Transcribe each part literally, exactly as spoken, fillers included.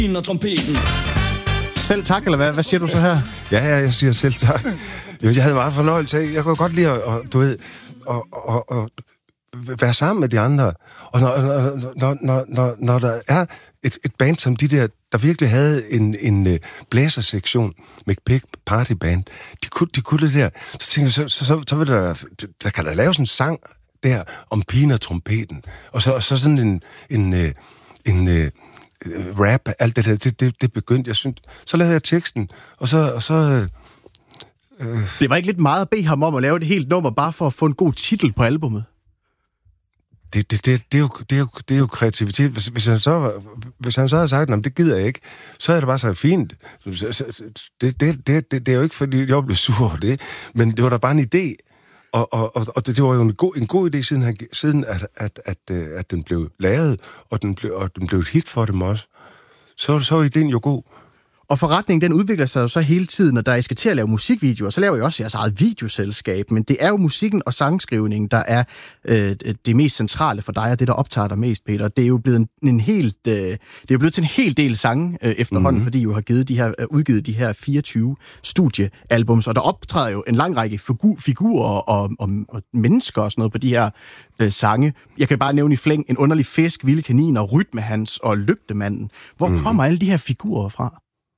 og trompeten. Selv tak, eller hvad? Hvad siger du så her? Ja, ja, jeg siger selv tak. Jamen, jeg havde meget fornøjelse af. Jeg kunne godt lide at, og, du ved, at, at, at, at være sammen med de andre. Og når, når, når, når, når der er et, et band som de der, der virkelig havde en, en blæsersektion, McPick Party Band, de kunne, de kunne det der. Så tænkte jeg, så, så, så, så vil der, der kan der lave sådan en sang der om pigen og trompeten. Og så, og så sådan en, en, en, en rap, alt det der, det, det, det begyndte, jeg synes. Så lavede jeg teksten, og så... Og så øh, det var ikke lidt meget at bede ham om at lave et helt nummer, bare for at få en god titel på albumet? Det, det, det, det, er, jo, det, er, jo, det er jo kreativitet. Hvis, hvis, han så, hvis han så havde sagt, at det gider jeg ikke, så er det bare så fint. Det, det, det, det er jo ikke, fordi jeg blev sur over det, men det var da bare en idé. Og, og, og det, det var jo en god, en god idé, siden, han, siden at, at, at, at den blev lavet, og den blev, og den blev et hit for dem også. Så, så var idéen jo god. Og forretningen, den udvikler sig jo så hele tiden, og da I skal til at lave musikvideoer, så laver I også jeres eget videoselskab, men det er jo musikken og sangskrivningen, der er øh, det mest centrale for dig, og det, der optager dig mest, Peter. Det er jo blevet en, en helt, øh, det er jo blevet til en hel del sange øh, efterhånden, mm-hmm. fordi I jo har givet de her, øh, udgivet de her fireogtyve studiealbums, og der optræder jo en lang række figu- figurer og, og, og mennesker og sådan noget på de her øh, sange. Jeg kan bare nævne i flæng En underlig fisk, Vilde kaniner, Rytmehans og Lygtemanden. Hvor mm. kommer alle de her figurer fra?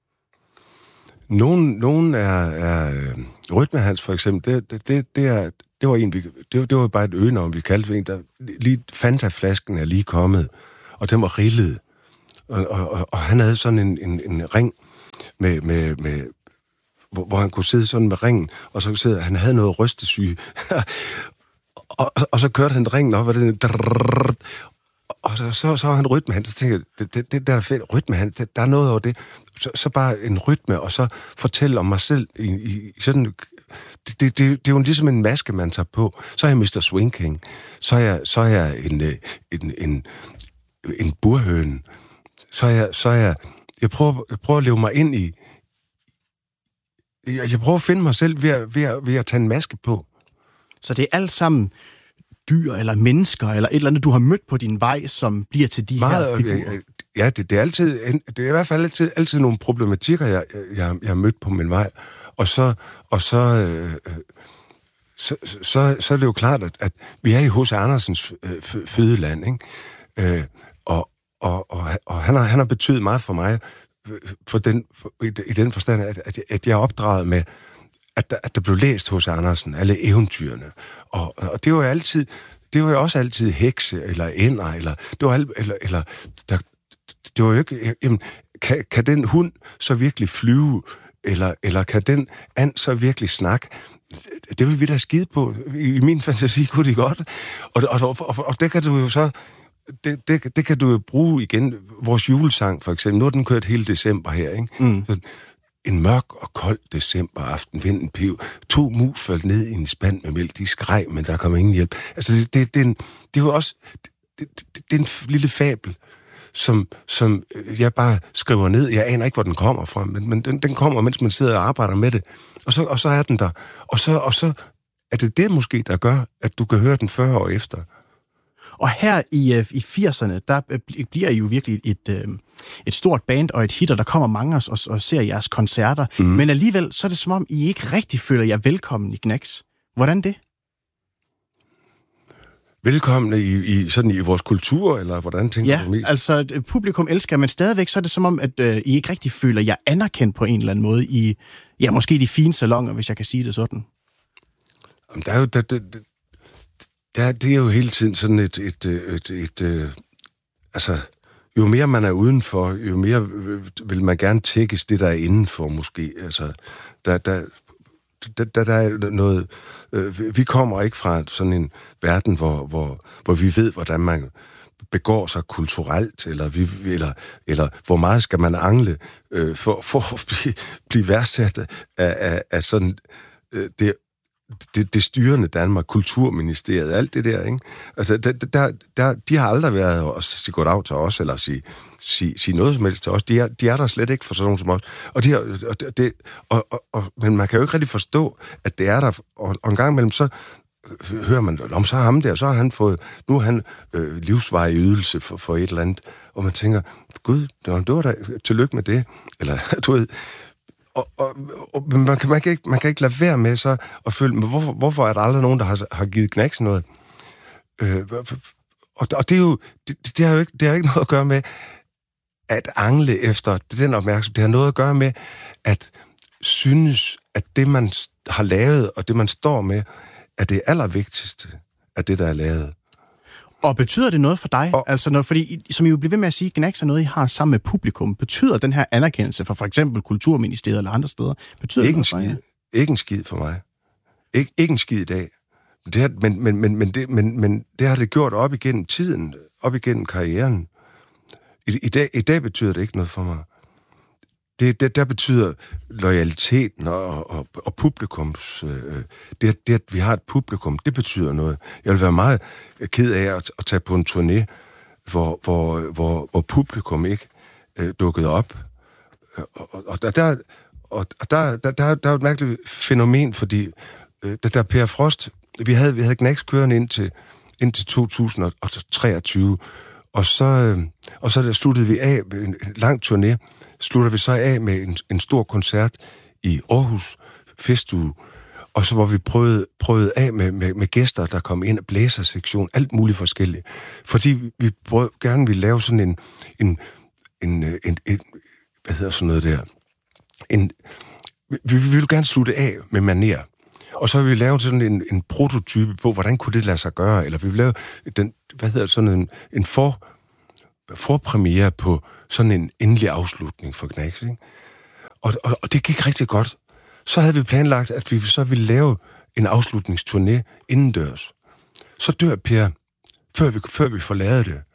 Nogen, nogen er, er øh, Rytmehans for eksempel, det, det, det, det, er, det var en, vi, det, det var bare et øgenavn, vi kaldte en, der lige Fanta-flasken er lige kommet, og den var rillet. Og, og, og han havde sådan en, en, en ring, med, med, med, hvor, hvor han kunne sidde sådan med ringen, og så sidde, han havde noget rystesyge. og, og, og så kørte han ringen op, og den drrrr, og så, så, så var han rytmehans, så tænkte jeg, det, det, det der er fedt, rytmehans, der er noget over det. Så, så bare en rytme, og så fortælle om mig selv i, i sådan... Det, det, det, det er jo ligesom en maske, man tager på. Så er jeg mister Swing King. Så er jeg, så er jeg en, en, en, en burhøne. Så er jeg... Så er jeg, jeg, prøver, jeg prøver at leve mig ind i... Jeg, jeg prøver at finde mig selv ved at, ved, at, ved at tage en maske på. Så det er alt sammen dyr eller mennesker, eller et eller andet, du har mødt på din vej, som bliver til de Meget, her figurer? Ja, det, det er altid, det er i hvert fald altid, altid nogle problematikker, jeg, jeg, jeg har mødt på min vej. Og så, og så, øh, så, så, så er det jo klart, at, at vi er i H C Andersens øh, fødeland, ikke? Øh, og, og, og, og han har, han har betydet meget for mig, for den, for, i, i den forstand, at, at, at jeg er opdraget med, at der, at der blev læst H C Andersen, alle eventyrene. Og, og det var jo altid, det var jo også altid hekse, eller ænder, eller, det var, eller, eller der, det var jo ikke, jamen, kan, kan den hund så virkelig flyve, eller, eller kan den and så virkelig snakke? Det vil vi da skide på. I, i min fantasi kunne de godt. Og, og, og, og det kan du jo så, det, det, det kan du jo bruge igen. Vores julesang, for eksempel, nu er den kørt hele december her, ikke? Mm. Så, en mørk og kold decemberaften, vinden piv, to mus faldt ned i en spand med mælk, de skreg, men der kom ingen hjælp. Altså, det, det, det, er, en, det er jo også, det, det, det er en lille fabel, som, som jeg bare skriver ned. Jeg aner ikke, hvor den kommer fra, men, men den, den kommer, mens man sidder og arbejder med det. Og så, og så er den der. Og så, og så er det det måske, der gør, at du kan høre den fyrre år efter. Og her i, i firserne, der bliver I jo virkelig et, et stort band og et hit, og der kommer mange og, og ser jeres koncerter. Mm. Men alligevel, så er det som om, I ikke rigtig føler jer velkommen i Gnags. Hvordan det? Velkomne i, i, sådan i vores kultur, eller hvordan tænker ja, du mest? Ja, altså publikum elsker, men stadigvæk så er det som om, at øh, I ikke rigtig føler jer anerkendt på en eller anden måde i, ja, måske de fine salonger, hvis jeg kan sige det sådan. Jamen, der er jo... Der, der, der, det er jo hele tiden sådan et... et, et, et, et altså, jo mere man er udenfor, jo mere vil man gerne tækkes det, der er indenfor, måske. Altså, der... der Der, der, der er noget... Øh, vi kommer ikke fra sådan en verden, hvor, hvor, hvor vi ved, hvordan man begår sig kulturelt, eller, vi, eller, eller hvor meget skal man angle øh, for, for at blive, blive værdsat af, af, af sådan... Øh, det, det, det styrende Danmark, Kulturministeriet, alt det der, ikke? Altså, der, der, der, de har aldrig været at sige goddag til os, eller sige, sige, sige noget som helst til os. De er, de er der slet ikke for sådan nogen som os. Og, de har, og, det, og, og, og, men man kan jo ikke rigtig forstå, at det er der, og, og en gang imellem så hører man, om så har ham der, så har han fået, nu har han øh, livsvarig ydelse for, for et eller andet, og man tænker, gud, det var da, tillykke med det. Eller, du ved... Og, og, og man, kan, man, kan ikke, man kan ikke lade være med så at føle, men hvorfor, hvorfor er der aldrig nogen, der har, har givet Gnags noget? Øh, og, og det er jo det, det har jo ikke, det har ikke noget at gøre med at angle efter den opmærksomhed. Det har noget at gøre med at synes, at det, man har lavet, og det, man står med, er det allervigtigste af det, der er lavet. Og betyder det noget for dig? Og, altså, når, fordi, som I jo bliver ved med at sige, Gnags er noget, I har sammen med publikum. Betyder den her anerkendelse fra for eksempel Kulturministeriet eller andre steder? Betyder ikke det noget en skid. for jer? Ikke en skid for mig. Ik- ikke en skid i dag. Det har, men, men, men, men, det, men, men det har det gjort op igennem tiden, op igennem karrieren. I, i, dag, i dag betyder det ikke noget for mig. Det, det, der betyder loyaliteten og, og, og publikums... Øh, det, det, at vi har et publikum, det betyder noget. Jeg vil være meget ked af at, at tage på en turné, hvor, hvor, hvor, hvor publikum ikke øh, dukkede op. Og, og, og der, og der, der, der, der er et mærkeligt fænomen, fordi øh, der, der Per Frost... Vi havde, vi havde Gnags kørende indtil, indtil to tusind og treogtyve, og så, øh, og så der sluttede vi af med en, en lang turné, slutter vi så af med en, en stor koncert i Aarhus Festuge, og så hvor vi prøvede, prøvede af med, med, med gæster, der kom ind, blæsersektion, alt muligt forskelligt. Fordi vi prøvede, gerne ville lave sådan en, en, en, en, en hvad hedder sådan noget der, en, vi, vi ville gerne slutte af med manér. Og så har vi lavet sådan en, en prototype på, hvordan kunne det lade sig gøre, eller vi vil lave den, hvad hedder sådan en, en for, forpremiere på sådan en endelig afslutning for Gnags, ikke? Og, og, og det gik rigtig godt. Så havde vi planlagt, at vi så ville lave en afslutningsturné indendørs. Så dør Per, før vi, før vi får lavet det.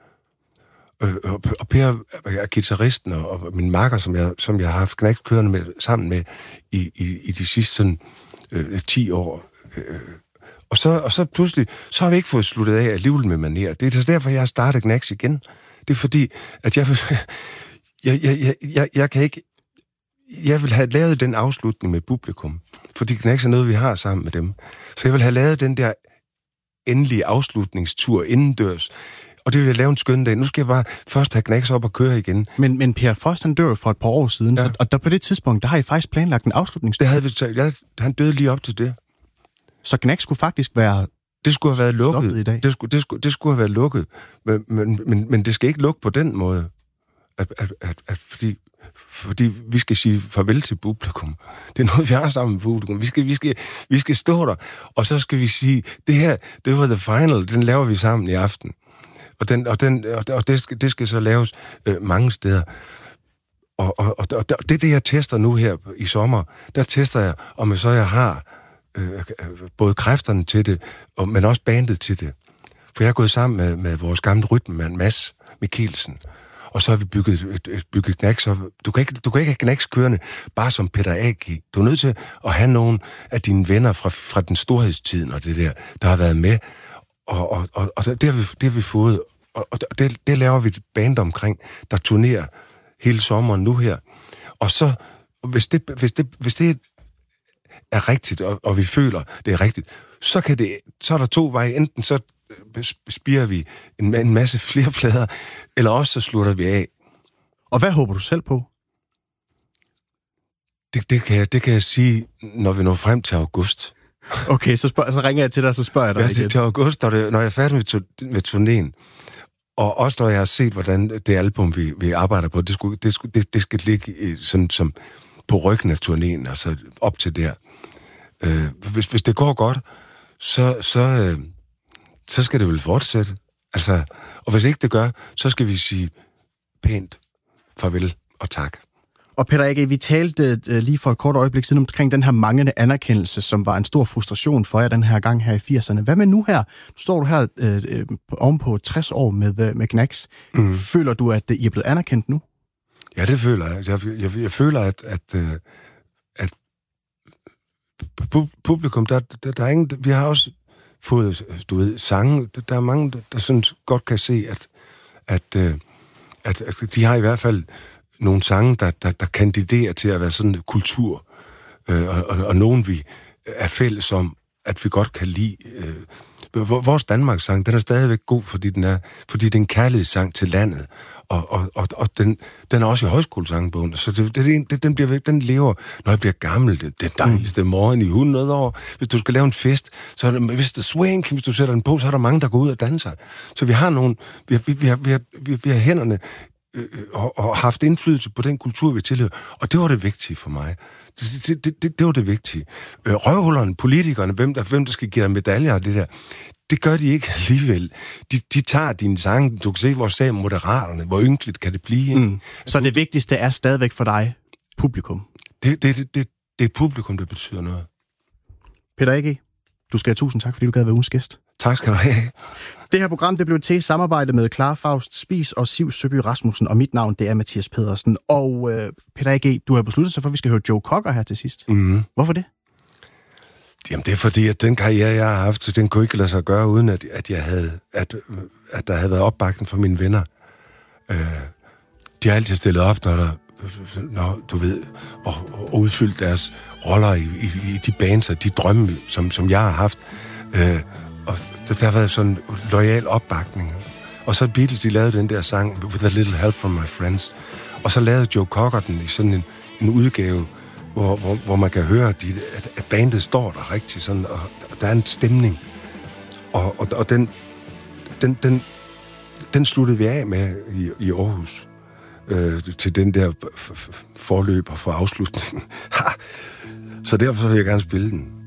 Og, og Per er guitaristen og, og min makker, som jeg, som jeg har haft Gnags kørende med, sammen med i, i, i de sidste sådan øh, ti år. Øh, og, så, og så pludselig, så har vi ikke fået sluttet af alligevel med manér. Det er derfor, jeg har startet Gnags igen. Det er fordi, at jeg vil, jeg, jeg, jeg, jeg, jeg kan ikke, jeg vil have lavet den afslutning med publikum, fordi Gnags er noget, vi har sammen med dem. Så jeg vil have lavet den der endelige afslutningstur indendørs, og det vil jeg lave en skøn dag. Nu skal jeg bare først have Gnags op og køre igen. Men, men Per Frost, han dør for et par år siden, ja. så, og der på det tidspunkt, der har I faktisk planlagt en afslutningstur. Det havde vi taget. Ja, han døde lige op til det. Så Gnags skulle faktisk være Det skulle have været lukket. I dag. Det skulle, det skulle, det skulle have været lukket. Men, men, men, men det skal ikke lukke på den måde. At, at, at, at, fordi, fordi vi skal sige farvel til publikum. Det er noget, vi har sammen med publikum. Vi skal, vi skal, vi skal stå der, og så skal vi sige, det her, det var the final, den laver vi sammen i aften. Og, den, og, den, og det, skal, det skal så laves øh, mange steder. Og, og, og, og det er det, jeg tester nu her i sommer. Der tester jeg, om jeg så jeg har øh, både kræfterne til det, og, men også bandet til det. For jeg er gået sammen med, med vores gamle rytmemand, Mads Mikkelsen. Og så har vi bygget, et, et, bygget Gnags op. Du kan ikke, du kan ikke have Gnags kørende bare som Peter Aki. Du er nødt til at have nogle af dine venner fra, fra den storhedstiden og det der, der har været med. Og, og, og, og det, har vi, det har vi fået. Og, og det, det laver vi et band omkring, der turnerer hele sommeren nu her. Og så, hvis det, hvis det, hvis det er rigtigt, og, og vi føler, det er rigtigt, så, kan det, så er der to veje. Enten så spirer vi en, en masse flere plader, eller også så slutter vi af. Og hvad håber du selv på? Det, det, kan, jeg, det kan jeg sige, når vi når frem til august. Okay, så, spørg, så ringer jeg til dig, så spørger jeg dig ja, igen. Til august, når, det, når jeg er færdig med, to, med turnéen, og også når jeg har set, hvordan det album, vi, vi arbejder på, det, skulle, det, skulle, det, det skal ligge sådan, som på ryggen af turnéen, altså op til der. Øh, hvis, hvis det går godt, så, så, øh, så skal det vel fortsætte. Altså, og hvis ikke det gør, så skal vi sige pænt farvel og tak. Og Peter Aki, vi talte uh, lige for et kort øjeblik siden omkring den her manglende anerkendelse, som var en stor frustration for jer den her gang her i firserne. Hvad med nu her? Nu står du her uh, ovenpå tres år med, uh, med Gnags. Mm. Føler du, at uh, I er blevet anerkendt nu? Ja, det føler jeg. Jeg, jeg, jeg føler, at, at, uh, at publikum, der, der, der er ingen... Vi har også fået, du ved, sange. Der er mange, der, der synes godt kan se, at, at, uh, at, at de har i hvert fald nogle sange, der, der, der kandiderer til at være sådan en kultur, øh, og, og, og nogen vi er fælles om, at vi godt kan lide. Øh, Vores Danmarks sang, den er stadigvæk god, fordi, den er, fordi det er en kærlighedssang til landet. Og, og, og, og den, den er også i højskolesangbogen, så det, det, det, den, bliver, den lever, når jeg bliver gammel. Det, det dejligste morgen i hundrede år. Hvis du skal lave en fest, så er det, hvis det swing, hvis du sætter den på, så er der mange, der går ud og danser. Så vi har nogle, vi har, vi har, vi har, vi har hænderne øh, og, og haft indflydelse på den kultur, vi tilhører. Og det var det vigtige for mig. Det, det, det, det var det vigtige. Øh, røvhullerne, politikerne, hvem der, hvem der skal give dig medaljer og det der, det gør de ikke alligevel. De, de tager dine sange. Du kan se, hvor sagde Moderaterne, hvor ynkeligt kan det blive. Mm. Så det vigtigste er stadigvæk for dig publikum? Det, det, det, det, det er publikum, der betyder noget. Peter A G, du skal have tusind tak, fordi du gad være ugens gæst. Tak skal du have. Det her program det blev til i samarbejde med Clara Faust Spies og Siv Søby Rasmussen, og mit navn det er Mathias Pedersen. Og øh, Peter A G, du har besluttet sig for, at vi skal høre Joe Cocker her til sidst. Mm. Hvorfor det? Jamen det er fordi, at den karriere, jeg har haft, den kunne ikke lade sig gøre, uden at, at, jeg havde, at, at der havde været opbakning fra mine venner. Øh, de har altid stillet op, når der, når, du ved, og, og udfyldt deres roller i, i, i de bands og de drømme, som, som jeg har haft. Øh, og der, der har været sådan en loyal opbakning. Og så Beatles, de lavede den der sang, With a Little Help from My Friends. Og så lavede Joe Cocker den i sådan en, en udgave, Hvor, hvor, hvor man kan høre, at, de, at, at bandet står der rigtig sådan, og, og der er en stemning. Og, og, og den, den, den, den sluttede vi af med i, i Aarhus, øh, til den der forløber for afslutningen. Så derfor vil jeg gerne spille den.